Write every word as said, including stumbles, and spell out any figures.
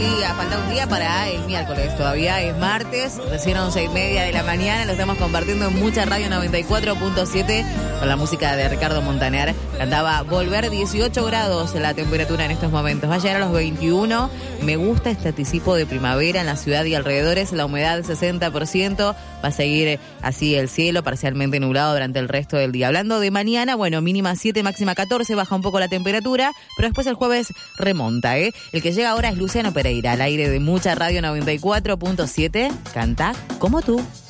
día, falta un día para el miércoles. Todavía es martes, recién once y media de la mañana. Lo estamos compartiendo en Mucha Radio noventa y cuatro punto siete con la música de Ricardo Montaner. Cantaba Volver, dieciocho grados la temperatura en estos momentos. Va a llegar a los veintiuno. Me gusta este anticipo de primavera en la ciudad y alrededores. La humedad sesenta por ciento. Va a seguir así el cielo parcialmente nublado durante el resto del día. Hablando de mañana, bueno, mínima siete, máxima catorce, baja un poco la temperatura, pero después el jueves remonta, ¿eh? El que llega ahora es Luciano Pereira, al aire de Mucha Radio noventa y cuatro punto siete. Canta como tú.